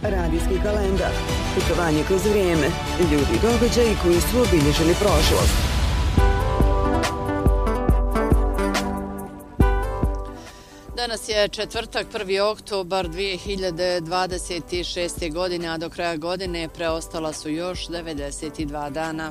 Radijski kalendar. Putovanje kroz vrijeme. Ljudi i događaji koji su obilježili prošlost. Danas je četvrtak, 1. oktobar 2026. godine, a do kraja godine preostala su još 92 dana.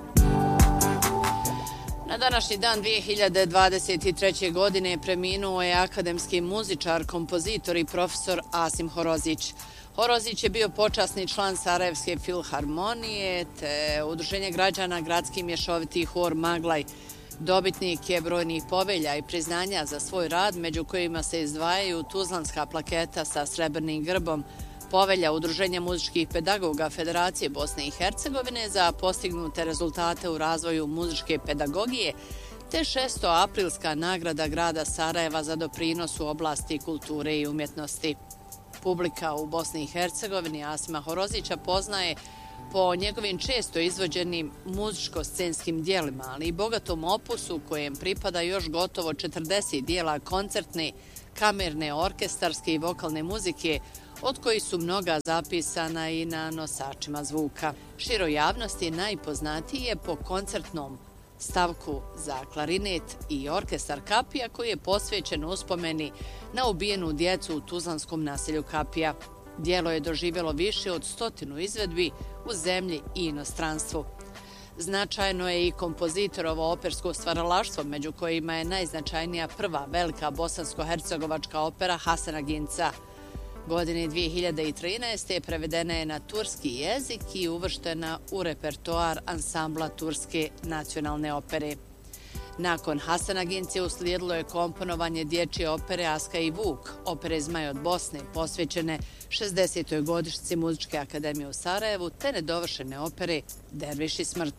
Na današnji dan 2023. godine preminuo je akademski muzičar, kompozitor i profesor Asim Horozić. Horozić je bio počasni član Sarajevske filharmonije te Udruženja građana Gradski mješoviti hor Maglaj. Dobitnik je brojnih povelja i priznanja za svoj rad, među kojima se izdvajaju Tuzlanska plaketa sa srebrnim grbom, povelja Udruženja muzičkih pedagoga Federacije Bosne i Hercegovine za postignute rezultate u razvoju muzičke pedagogije, te 6. aprilska nagrada grada Sarajeva za doprinos u oblasti kulture i umjetnosti. Publika u Bosni i Hercegovini Asima Horozića poznaje po njegovim često izvođenim muzičko-scenskim dijelima, ali i bogatom opusu kojem pripada još gotovo 40 dijela koncertne, kamerne, orkestarske i vokalne muzike, od kojih su mnoga zapisana i na nosačima zvuka. Široj javnosti najpoznatiji je po koncertnom stavku za klarinet i orkestar Kapija, koji je posvećen uspomeni na ubijenu djecu u tuzlanskom naselju Kapija. Dijelo je doživjelo više od 100 izvedbi u zemlji i inostranstvu. Značajno je i kompozitorovo opersko stvaralaštvo, među kojima je najznačajnija prva velika bosansko-hercegovačka opera Hasan Aginca. Godine 2013. prevedena je na turski jezik i uvrštena u repertoar ansambla Turske nacionalne opere. Nakon Hasan Agincije uslijedilo je komponovanje dječje opere Aska i Vuk, opere Zmaj od Bosne, posvećene 60. godišnjici Muzičke akademije u Sarajevu, te nedovršene opere Derviš i smrt.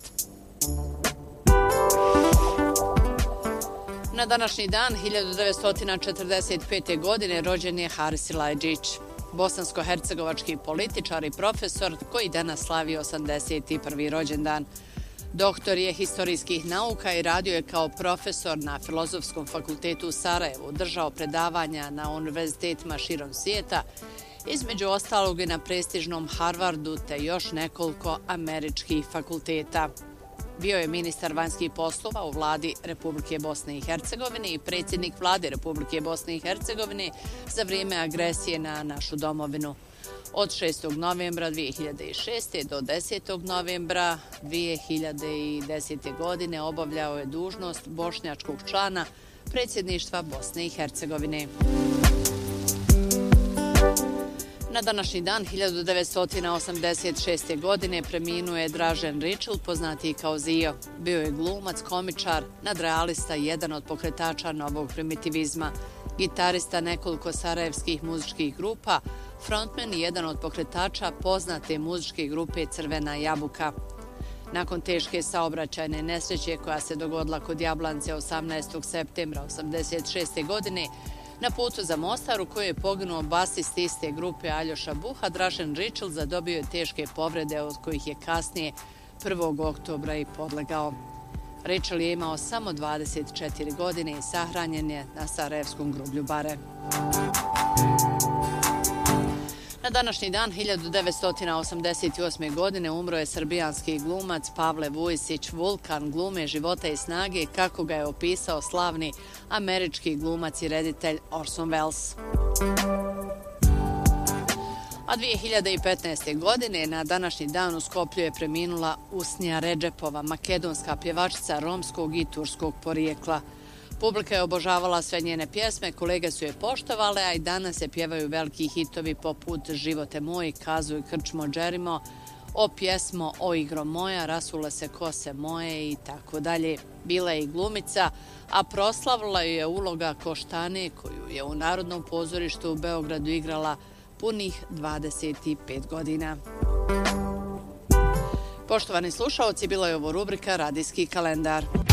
Na današnji dan 1945. godine rođen je Haris Silajdžić, bosansko-hercegovački političar i profesor koji danas slavi 81. rođendan. Doktor je historijskih nauka i radio je kao profesor na Filozofskom fakultetu u Sarajevu, držao predavanja na univerzitetima širom svijeta, između ostalog i na prestižnom Harvardu te još nekoliko američkih fakulteta. Bio je ministar vanjskih poslova u vladi Republike Bosne i Hercegovine i predsjednik vlade Republike Bosne i Hercegovine za vrijeme agresije na našu domovinu. Od 6. novembra 2006. do 10. novembra 2010. godine obavljao je dužnost bošnjačkog člana predsjedništva Bosne i Hercegovine. Na današnji dan 1986. godine preminuo je Dražen Ričl, poznatiji kao Zio. Bio je glumac, komičar, nadrealista i jedan od pokretača novog primitivizma, gitarista nekoliko sarajevskih muzičkih grupa, frontman i jedan od pokretača poznate muzičke grupe Crvena jabuka. Nakon teške saobraćajne nesreće koja se dogodila kod Jablance 18. septembra 1986. godine, na putu za Mostar u kojoj je poginuo basist iste grupe Aljoša Buha, Dražen Ričl zadobio je teške povrede od kojih je kasnije 1. oktobra i podlegao. Ričl je imao samo 24 godine i sahranjen je na Sarajevskom groblju Bare. Na današnji dan 1988. godine umro je srbijanski glumac Pavle Vujisić, vulkan glume, života i snage, kako ga je opisao slavni američki glumac i reditelj Orson Welles. A 2015. godine na današnji dan u Skoplju je preminula Usnija Redžepova, makedonska pjevačica romskog i turskog porijekla. Publika je obožavala sve njene pjesme, kolege su je poštovale, a i danas se pjevaju veliki hitovi poput Živote moj, Kazuj krčmo džerimo, O pjesmo, O igro moja, Rasule se kose moje i tako dalje. Bila je i glumica, a proslavila ju je uloga Koštane, koju je u Narodnom pozorištu u Beogradu igrala punih 25 godina. Poštovani slušaoci, bila je ovo rubrika Radijski kalendar.